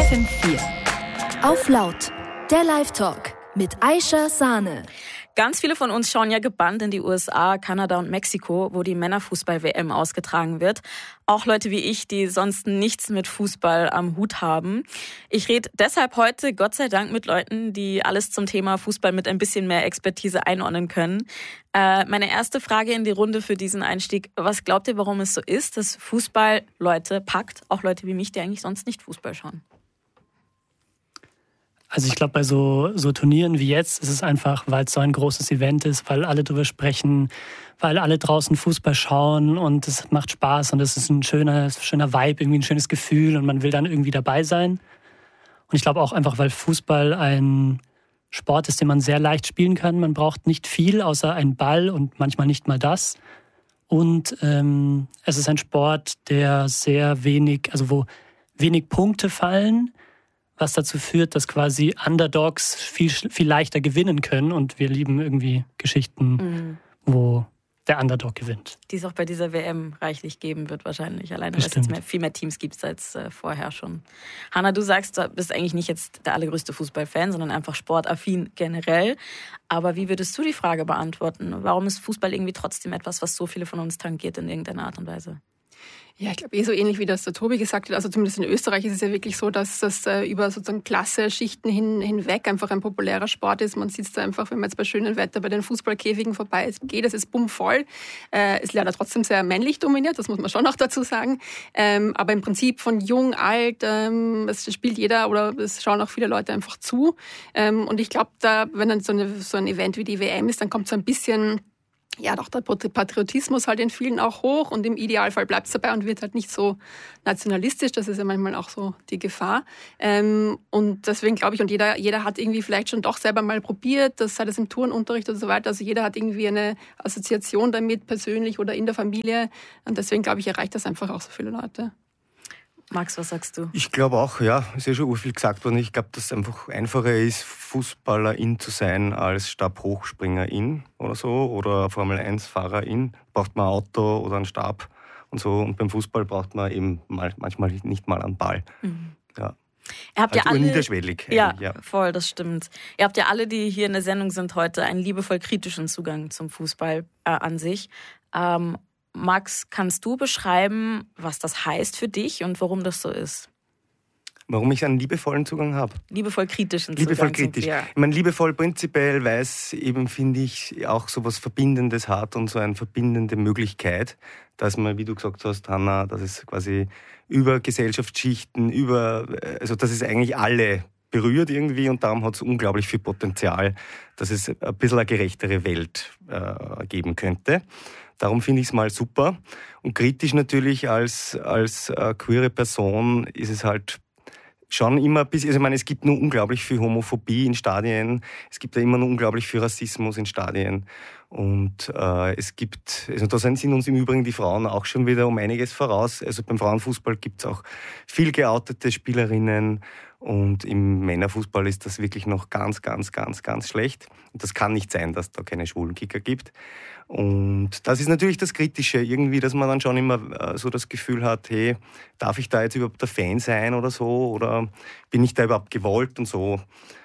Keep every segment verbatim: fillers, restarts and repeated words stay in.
F M vier. Auf laut, der Live-Talk mit Aisha Sahne. Ganz viele von uns schauen ja gebannt in die U S A, Kanada und Mexiko, wo die Männerfußball-W M ausgetragen wird. Auch Leute wie ich, die sonst nichts mit Fußball am Hut haben. Ich rede deshalb heute, Gott sei Dank, mit Leuten, die alles zum Thema Fußball mit ein bisschen mehr Expertise einordnen können. Äh, meine erste Frage in die Runde für diesen Einstieg. Was glaubt ihr, warum es so ist, dass Fußball Leute packt? Auch Leute wie mich, die eigentlich sonst nicht Fußball schauen. Also ich glaube, bei so, so Turnieren wie jetzt ist es einfach, weil es so ein großes Event ist, weil alle drüber sprechen, weil alle draußen Fußball schauen und es macht Spaß und es ist ein schöner, schöner Vibe, irgendwie ein schönes Gefühl und man will dann irgendwie dabei sein. Und ich glaube auch einfach, weil Fußball ein Sport ist, den man sehr leicht spielen kann. Man braucht nicht viel, außer einen Ball und manchmal nicht mal das. Und ähm, es ist ein Sport, der sehr wenig, also wo wenig Punkte fallen, was dazu führt, dass quasi Underdogs viel, viel leichter gewinnen können. Und wir lieben irgendwie Geschichten, mhm. wo der Underdog gewinnt. Die es auch bei dieser W M reichlich geben wird wahrscheinlich. Alleine, weil es jetzt mehr, viel mehr Teams gibt als äh, vorher schon. Hanna, du sagst, du bist eigentlich nicht jetzt der allergrößte Fußballfan, sondern einfach sportaffin generell. Aber wie würdest du die Frage beantworten? Warum ist Fußball irgendwie trotzdem etwas, was so viele von uns tangiert in irgendeiner Art und Weise? Ja, ich glaube eh so ähnlich, wie das der Tobi gesagt hat. Also zumindest in Österreich ist es ja wirklich so, dass das äh, über sozusagen Klasse, Schichten hin, hinweg einfach ein populärer Sport ist. Man sieht es da einfach, wenn man jetzt bei schönem Wetter bei den Fußballkäfigen vorbei ist, geht, es ist bummvoll. Äh, ist leider trotzdem sehr männlich dominiert, das muss man schon noch dazu sagen. Ähm, aber im Prinzip von jung, alt, ähm, es spielt jeder oder es schauen auch viele Leute einfach zu. Ähm, und ich glaube, da, wenn dann so, eine, so ein Event wie die W M ist, dann kommt so ein bisschen... ja, doch der Patriotismus halt in vielen auch hoch und im Idealfall bleibt es dabei und wird halt nicht so nationalistisch. Das ist ja manchmal auch so die Gefahr. Ähm, und deswegen glaube ich, und jeder, jeder hat irgendwie vielleicht schon doch selber mal probiert, das sei das im Turnunterricht oder so weiter. Also jeder hat irgendwie eine Assoziation damit, persönlich oder in der Familie. Und deswegen glaube ich, erreicht das einfach auch so viele Leute. Max, was sagst du? Ich glaube auch, ja, ist ja schon urviel gesagt worden. Ich glaube, dass es einfach einfacher ist, Fußballerin zu sein als Stabhochspringerin oder so oder Formel eins Fahrerin. Braucht man ein Auto oder einen Stab und so. Und beim Fußball braucht man eben mal, manchmal nicht mal einen Ball. Mhm. Ja. Ihr habt halt ja alle, niederschwellig. Ja, ja, voll, das stimmt. Ihr habt ja alle, die hier in der Sendung sind heute, einen liebevoll kritischen Zugang zum Fußball äh, an sich. Ähm, Max, kannst du beschreiben, was das heißt für dich und warum das so ist? Warum ich einen liebevollen Zugang habe? Liebevoll kritischen Zugang. Liebevoll kritisch. Ja. Ich meine, liebevoll prinzipiell, weil es eben, finde ich, auch so was Verbindendes hat und so eine verbindende Möglichkeit, dass man, wie du gesagt hast, Hanna, dass es quasi über Gesellschaftsschichten, über, also dass es eigentlich alle berührt irgendwie und darum hat es unglaublich viel Potenzial, dass es ein bisschen eine gerechtere Welt äh, geben könnte. Darum finde ich es mal super. Und kritisch natürlich als, als äh, queere Person ist es halt schon immer ein bisschen, also ich meine, es gibt nur unglaublich viel Homophobie in Stadien, es gibt ja immer nur unglaublich viel Rassismus in Stadien und äh, es gibt, also da sind uns im Übrigen die Frauen auch schon wieder um einiges voraus. Also beim Frauenfußball gibt es auch viel geoutete Spielerinnen und im Männerfußball ist das wirklich noch ganz, ganz, ganz, ganz schlecht. Und das kann nicht sein, dass da keine schwulen Kicker gibt. Und das ist natürlich das Kritische, irgendwie, dass man dann schon immer so das Gefühl hat, hey, darf ich da jetzt überhaupt der Fan sein oder so? Oder bin ich da überhaupt gewollt und so?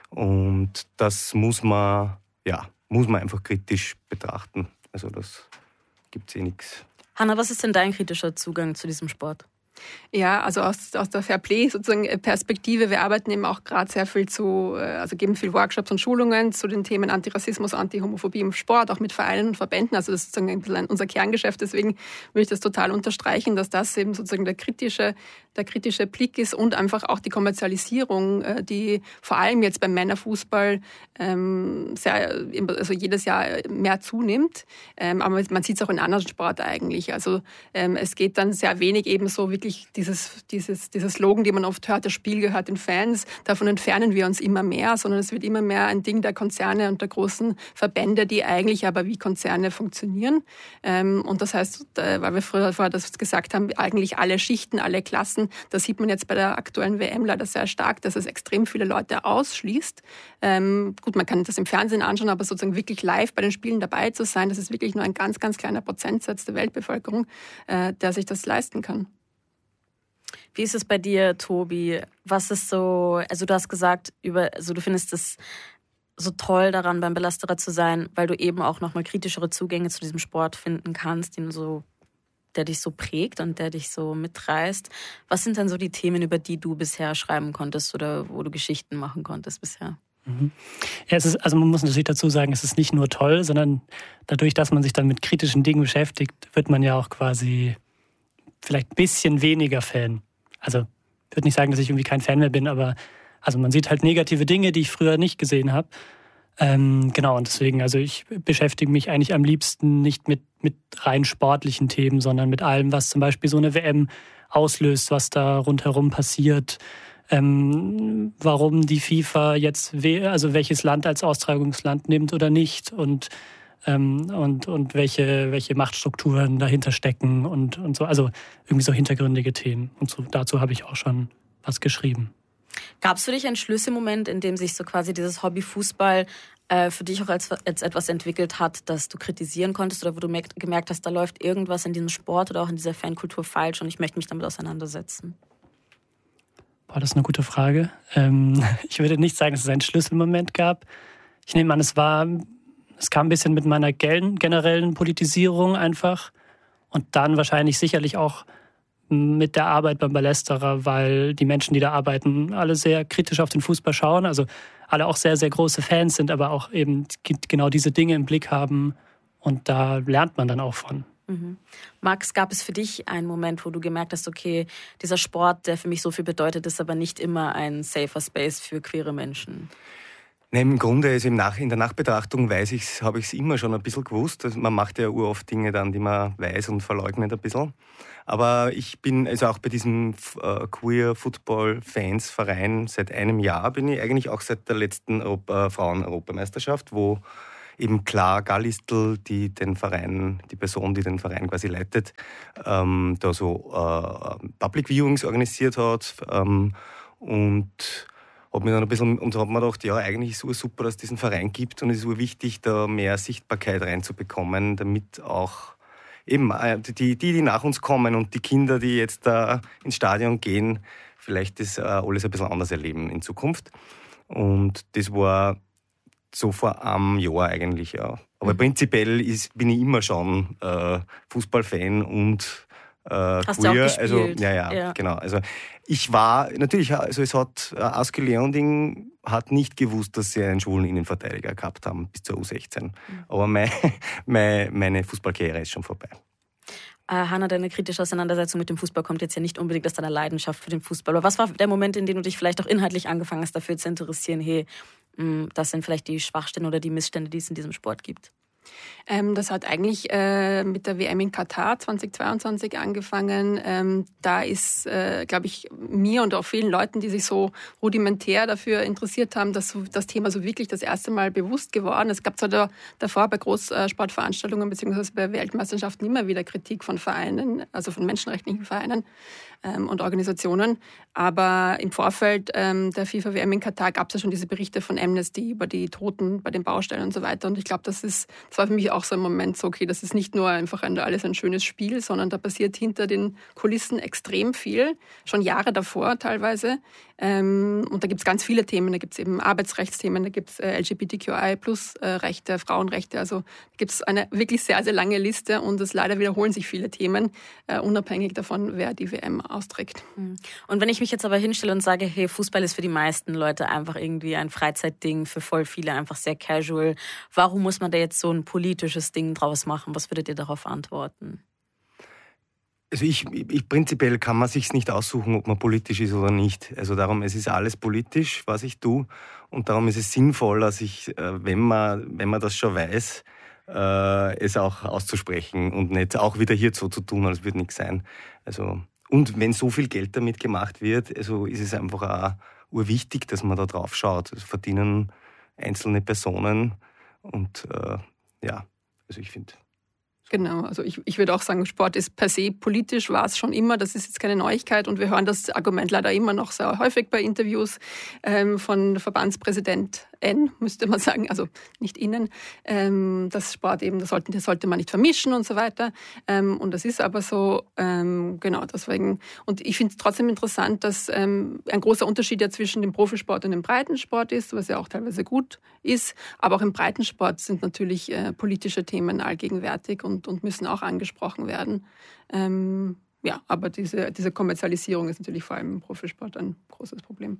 Und das muss man, ja, muss man einfach kritisch betrachten. Also das gibt's eh nichts. Hanna, was ist denn dein kritischer Zugang zu diesem Sport? Ja, also aus, aus der Fairplay sozusagen Perspektive. Wir arbeiten eben auch gerade sehr viel zu, also geben viel Workshops und Schulungen zu den Themen Antirassismus, Antihomophobie im Sport, auch mit Vereinen und Verbänden. Also das ist sozusagen ein bisschen unser Kerngeschäft. Deswegen würde ich das total unterstreichen, dass das eben sozusagen der kritische, der kritische Blick ist und einfach auch die Kommerzialisierung, die vor allem jetzt beim Männerfußball ähm, sehr, also jedes Jahr mehr zunimmt. Ähm, aber man sieht es auch in anderen Sport eigentlich. Also ähm, es geht dann sehr wenig eben so wirklich dieses, dieses, dieser Slogan, den man oft hört, das Spiel gehört den Fans, davon entfernen wir uns immer mehr, sondern es wird immer mehr ein Ding der Konzerne und der großen Verbände, die eigentlich aber wie Konzerne funktionieren. Und das heißt, weil wir früher vorher das gesagt haben, eigentlich alle Schichten, alle Klassen, das sieht man jetzt bei der aktuellen W M leider sehr stark, dass es extrem viele Leute ausschließt. Ähm, gut, man kann das im Fernsehen anschauen, aber sozusagen wirklich live bei den Spielen dabei zu sein, das ist wirklich nur ein ganz, ganz kleiner Prozentsatz der Weltbevölkerung, äh, der sich das leisten kann. Wie ist es bei dir, Tobi? Was ist so, also du hast gesagt, über, also du findest es so toll daran, beim Belasterer zu sein, weil du eben auch nochmal kritischere Zugänge zu diesem Sport finden kannst, den so, der dich so prägt und der dich so mitreißt. Was sind dann so die Themen, über die du bisher schreiben konntest oder wo du Geschichten machen konntest bisher? Mhm. Ja, es ist, also man muss natürlich dazu sagen, es ist nicht nur toll, sondern dadurch, dass man sich dann mit kritischen Dingen beschäftigt, wird man ja auch quasi vielleicht ein bisschen weniger Fan. Also ich würde nicht sagen, dass ich irgendwie kein Fan mehr bin, aber also man sieht halt negative Dinge, die ich früher nicht gesehen habe. Ähm, genau, und deswegen, also ich beschäftige mich eigentlich am liebsten nicht mit, mit rein sportlichen Themen, sondern mit allem, was zum Beispiel so eine W M auslöst, was da rundherum passiert, ähm, warum die FIFA jetzt, we- also welches Land als Austragungsland nimmt oder nicht und, ähm, und, und welche, welche Machtstrukturen dahinter stecken und, und so, also irgendwie so hintergründige Themen. Und so, dazu habe ich auch schon was geschrieben. Gab es für dich einen Schlüsselmoment, in dem sich so quasi dieses Hobby Fußball äh, für dich auch als, als etwas entwickelt hat, das du kritisieren konntest oder wo du merkt, gemerkt hast, da läuft irgendwas in diesem Sport oder auch in dieser Fankultur falsch und ich möchte mich damit auseinandersetzen? Boah, das ist eine gute Frage. Ähm, ich würde nicht sagen, dass es einen Schlüsselmoment gab. Ich nehme an, es war, es kam ein bisschen mit meiner generellen Politisierung einfach und dann wahrscheinlich sicherlich auch mit der Arbeit beim Ballesterer, weil die Menschen, die da arbeiten, alle sehr kritisch auf den Fußball schauen, also alle auch sehr, sehr große Fans sind, aber auch eben genau diese Dinge im Blick haben und da lernt man dann auch von. Mhm. Max, gab es für dich einen Moment, wo du gemerkt hast, okay, dieser Sport, der für mich so viel bedeutet, ist aber nicht immer ein safer Space für queere Menschen? Nein, im Grunde, also im Nach, in der Nachbetrachtung weiß ich's, habe ich es immer schon ein bisschen gewusst. Also man macht ja uroft Dinge dann, die man weiß und verleugnet ein bisschen. Aber ich bin also auch bei diesem äh, Queer-Football-Fans-Verein seit einem Jahr, bin ich eigentlich auch seit der letzten Europa, Frauen-Europameisterschaft, wo eben Clara Gallistl, die den Verein, die Person, die den Verein quasi leitet, ähm, da so äh, Public Viewings organisiert hat ähm, und Hab mir dann ein bisschen, und habe mir gedacht, ja, eigentlich ist es super, dass es diesen Verein gibt und es ist wichtig, da mehr Sichtbarkeit reinzubekommen, damit auch eben die, die, die nach uns kommen und die Kinder, die jetzt da ins Stadion gehen, vielleicht das alles ein bisschen anders erleben in Zukunft. Und das war so vor einem Jahr eigentlich, ja. Aber mhm. prinzipiell ist, bin ich immer schon äh, Fußballfan und Äh, Hast queer. du auch gespielt? Also, ja, ja, ja, genau. Also ich war, natürlich, also es hat, äh, Aske Leonding hat nicht gewusst, dass sie einen schwulen Innenverteidiger gehabt haben bis zur U sechzehn. Mhm. Aber mein, mein, meine Fußballkarriere ist schon vorbei. Äh, Hannah, deine kritische Auseinandersetzung mit dem Fußball kommt jetzt ja nicht unbedingt aus deiner Leidenschaft für den Fußball. Aber was war der Moment, in dem du dich vielleicht auch inhaltlich angefangen hast, dafür zu interessieren, hey, mh, das sind vielleicht die Schwachstellen oder die Missstände, die es in diesem Sport gibt? Ähm, das hat eigentlich äh, mit der W M in Katar zweitausendzweiundzwanzig angefangen. Ähm, da ist, äh, glaube ich, mir und auch vielen Leuten, die sich so rudimentär dafür interessiert haben, dass so, das Thema so wirklich das erste Mal bewusst geworden. Es gab zwar da, davor bei Großsportveranstaltungen bzw. bei Weltmeisterschaften immer wieder Kritik von Vereinen, also von menschenrechtlichen Vereinen ähm, und Organisationen, aber im Vorfeld ähm, der FIFA-W M in Katar gab es ja schon diese Berichte von Amnesty über die Toten bei den Baustellen und so weiter. Und ich glaube, das ist, das war für mich auch so ein Moment so, okay, das ist nicht nur einfach ein, alles ein schönes Spiel, sondern da passiert hinter den Kulissen extrem viel, schon Jahre davor teilweise. Ähm, und da gibt es ganz viele Themen, da gibt es eben Arbeitsrechtsthemen, da gibt es äh, L G B T Q I plus äh, Rechte, Frauenrechte, also da gibt es eine wirklich sehr, sehr lange Liste und es leider wiederholen sich viele Themen, äh, unabhängig davon, wer die W M austrägt. Und wenn ich mich jetzt aber hinstelle und sage, hey, Fußball ist für die meisten Leute einfach irgendwie ein Freizeitding, für voll viele einfach sehr casual, warum muss man da jetzt so ein politisches Ding draus machen? Was würdet ihr darauf antworten? Also ich, ich prinzipiell kann man sich's nicht aussuchen, ob man politisch ist oder nicht. Also darum, es ist alles politisch, was ich tue. Und darum ist es sinnvoll, dass ich, wenn man, wenn man das schon weiß, äh, es auch auszusprechen und nicht auch wieder hier so zu tun, als würde nichts sein. Also, und wenn so viel Geld damit gemacht wird, also ist es einfach auch urwichtig, dass man da drauf schaut. Das verdienen einzelne Personen und äh, ja, also ich finde, Genau, also ich, ich würde auch sagen, Sport ist per se politisch, war es schon immer, das ist jetzt keine Neuigkeit und wir hören das Argument leider immer noch sehr häufig bei Interviews ähm, von Verbandspräsident N, müsste man sagen, also nicht innen, ähm, dass Sport eben, das sollte, das sollte man nicht vermischen und so weiter ähm, und das ist aber so, ähm, genau, deswegen, und ich finde es trotzdem interessant, dass ähm, ein großer Unterschied ja zwischen dem Profisport und dem Breitensport ist, was ja auch teilweise gut ist, aber auch im Breitensport sind natürlich äh, politische Themen allgegenwärtig und und müssen auch angesprochen werden. Ähm, ja, aber diese, diese Kommerzialisierung ist natürlich vor allem im Profisport ein großes Problem.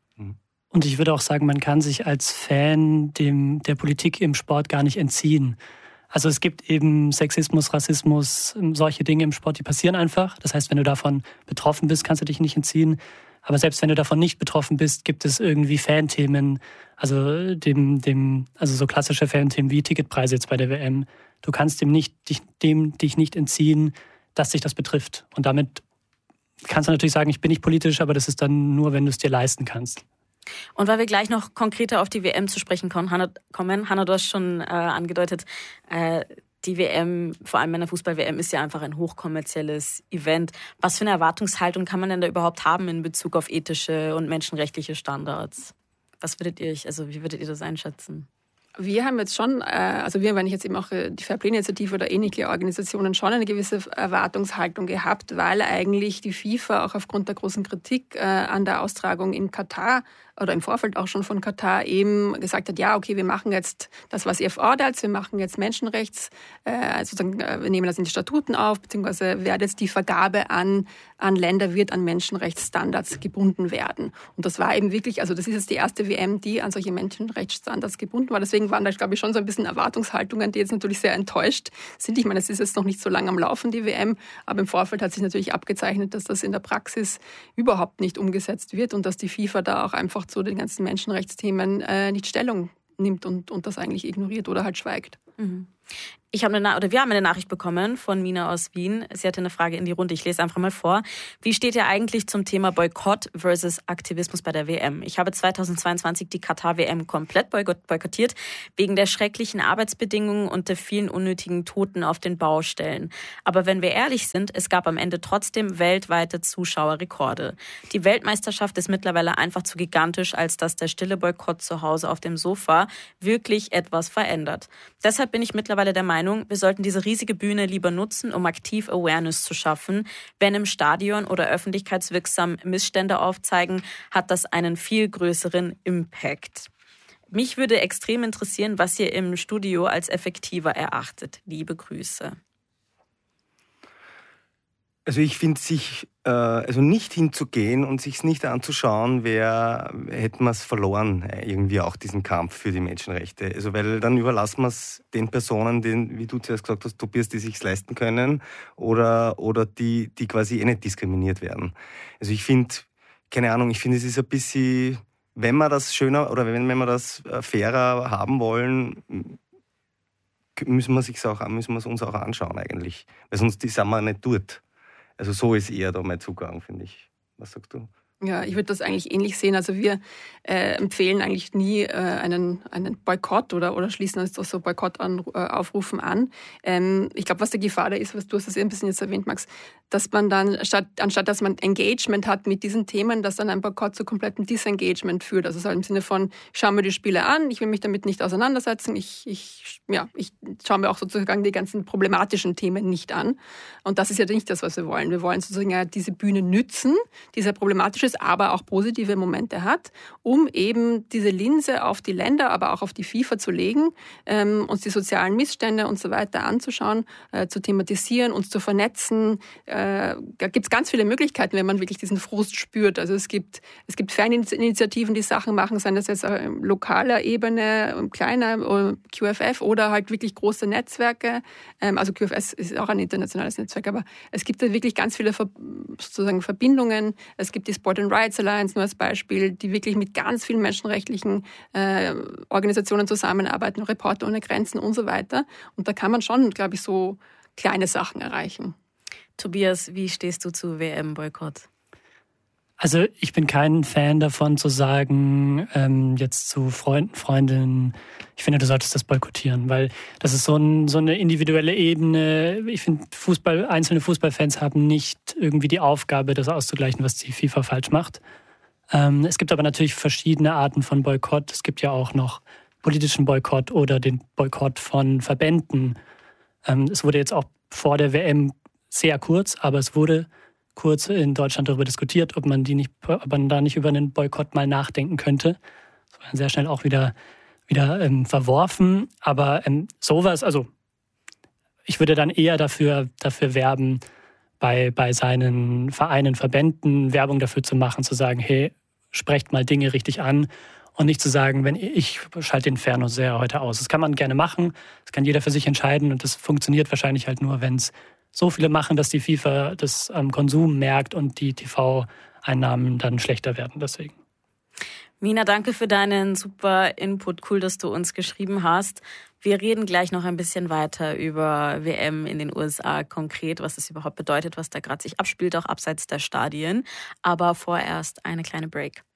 Und ich würde auch sagen, man kann sich als Fan dem, der Politik im Sport gar nicht entziehen. Also es gibt eben Sexismus, Rassismus, solche Dinge im Sport, die passieren einfach. Das heißt, wenn du davon betroffen bist, kannst du dich nicht entziehen. Aber selbst wenn du davon nicht betroffen bist, gibt es irgendwie Fanthemen, also dem, dem, also so klassische Fanthemen wie Ticketpreise jetzt bei der W M. Du kannst dem nicht, dich, dem dich nicht entziehen, dass dich das betrifft. Und damit kannst du natürlich sagen, ich bin nicht politisch, aber das ist dann nur, wenn du es dir leisten kannst. Und weil wir gleich noch konkreter auf die W M zu sprechen kommen, Hanna, kommen, Hanna du hast schon äh, angedeutet, äh, die W M, vor allem Männerfußball-W M, ist ja einfach ein hochkommerzielles Event. Was für eine Erwartungshaltung kann man denn da überhaupt haben in Bezug auf ethische und menschenrechtliche Standards? Was würdet ihr, also wie würdet ihr das einschätzen? Wir haben jetzt schon, also wir, wenn ich jetzt eben auch die Fairplay-Initiative oder ähnliche Organisationen, schon eine gewisse Erwartungshaltung gehabt, weil eigentlich die FIFA auch aufgrund der großen Kritik an der Austragung in Katar oder im Vorfeld auch schon von Katar eben gesagt hat, ja, okay, wir machen jetzt das, was ihr fordert, wir machen jetzt Menschenrechts, äh, sozusagen, äh, wir nehmen das in die Statuten auf, beziehungsweise wird jetzt die Vergabe an, an Länder wird an Menschenrechtsstandards gebunden werden. Und das war eben wirklich, also das ist jetzt die erste W M, die an solche Menschenrechtsstandards gebunden war. Deswegen waren da, glaube ich, schon so ein bisschen Erwartungshaltungen, die jetzt natürlich sehr enttäuscht sind. Ich meine, es ist jetzt noch nicht so lange am Laufen, die W M, aber im Vorfeld hat sich natürlich abgezeichnet, dass das in der Praxis überhaupt nicht umgesetzt wird und dass die FIFA da auch einfach zu den ganzen Menschenrechtsthemen äh, nicht Stellung nimmt und, und das eigentlich ignoriert oder halt schweigt. Mhm. Ich habe eine Na- oder wir haben eine Nachricht bekommen von Mina aus Wien. Sie hatte eine Frage in die Runde. Ich lese einfach mal vor. Wie steht ihr eigentlich zum Thema Boykott versus Aktivismus bei der W M? Ich habe zweitausendzweiundzwanzig die Katar-W M komplett boykottiert, wegen der schrecklichen Arbeitsbedingungen und der vielen unnötigen Toten auf den Baustellen. Aber wenn wir ehrlich sind, es gab am Ende trotzdem weltweite Zuschauerrekorde. Die Weltmeisterschaft ist mittlerweile einfach zu gigantisch, als dass der stille Boykott zu Hause auf dem Sofa wirklich etwas verändert. Deshalb bin ich mittlerweile der Meinung, wir sollten diese riesige Bühne lieber nutzen, um aktiv Awareness zu schaffen. Wenn im Stadion oder öffentlichkeitswirksam Missstände aufzeigen, hat das einen viel größeren Impact. Mich würde extrem interessieren, was ihr im Studio als effektiver erachtet. Liebe Grüße. Also ich finde, sich äh, also nicht hinzugehen und sich nicht anzuschauen, wer hätten wir es verloren, irgendwie auch diesen Kampf für die Menschenrechte. Also weil dann überlassen wir es den Personen, den, wie du zuerst gesagt hast, Tobias, die sich leisten können oder, oder die, die quasi eh nicht diskriminiert werden. Also ich finde, keine Ahnung, ich finde, es ist ein bisschen, wenn wir das schöner oder wenn, wenn wir das fairer haben wollen, müssen wir es auch, müssen wir es uns auch anschauen eigentlich. Weil sonst sind wir nicht dort. Also so ist eher da mein Zugang, finde ich. Was sagst du? Ja, ich würde das eigentlich ähnlich sehen. Also wir äh, empfehlen eigentlich nie äh, einen, einen Boykott oder, oder schließen uns so Boykottaufrufen an. Ähm, ich glaube, was die Gefahr da ist, was du hast das ein bisschen jetzt erwähnt, Max, dass man dann, statt, anstatt dass man Engagement hat mit diesen Themen, dass dann ein Boykott zu komplettem Disengagement führt. Also so im Sinne von, ich schaue mir die Spiele an, ich will mich damit nicht auseinandersetzen, ich, ich, ja, ich schaue mir auch sozusagen die ganzen problematischen Themen nicht an. Und das ist ja nicht das, was wir wollen. Wir wollen sozusagen ja diese Bühne nützen, die sehr problematisch ist, aber auch positive Momente hat, um eben diese Linse auf die Länder, aber auch auf die FIFA zu legen, ähm, uns die sozialen Missstände und so weiter anzuschauen, äh, zu thematisieren, uns zu vernetzen. Äh, da gibt es ganz viele Möglichkeiten, wenn man wirklich diesen Frust spürt. Also es gibt, es gibt Faninitiativen, die Sachen machen, seien das jetzt auf lokaler Ebene, kleiner, Q F F oder halt wirklich große Netzwerke. Ähm, also Q F S ist auch ein internationales Netzwerk, aber es gibt da wirklich ganz viele Ver- sozusagen Verbindungen. Es gibt die Sport and Rights Alliance nur als Beispiel, die wirklich mit ganz vielen menschenrechtlichen äh, Organisationen zusammenarbeiten, Reporter ohne Grenzen und so weiter. Und da kann man schon, glaube ich, so kleine Sachen erreichen. Tobias, wie stehst du zu W M-Boykott? Also ich bin kein Fan davon zu sagen, ähm, jetzt zu Freunden, Freundinnen, ich finde, du solltest das boykottieren, weil das ist so, ein, so eine individuelle Ebene. Ich finde, Fußball, einzelne Fußballfans haben nicht irgendwie die Aufgabe, das auszugleichen, was die FIFA falsch macht. Ähm, es gibt aber natürlich verschiedene Arten von Boykott. Es gibt ja auch noch politischen Boykott oder den Boykott von Verbänden. Ähm, es wurde jetzt auch vor der W M sehr kurz, aber es wurde kurz in Deutschland darüber diskutiert, ob man die nicht, ob man da nicht über einen Boykott mal nachdenken könnte. Das war dann sehr schnell auch wieder, wieder ähm, verworfen. Aber ähm, sowas, also ich würde dann eher dafür, dafür werben, bei, bei seinen Vereinen, Verbänden Werbung dafür zu machen, zu sagen, hey, sprecht mal Dinge richtig an und nicht zu sagen, wenn ich schalte den Fernseher heute aus. Das kann man gerne machen, das kann jeder für sich entscheiden und das funktioniert wahrscheinlich halt nur, wenn es so viele machen, dass die FIFA das am Konsum merkt und die T V-Einnahmen dann schlechter werden deswegen. Mina, danke für deinen super Input. Cool, dass du uns geschrieben hast. Wir reden gleich noch ein bisschen weiter über W M in den U S A konkret, was das überhaupt bedeutet, was da gerade sich abspielt, auch abseits der Stadien. Aber vorerst eine kleine Break.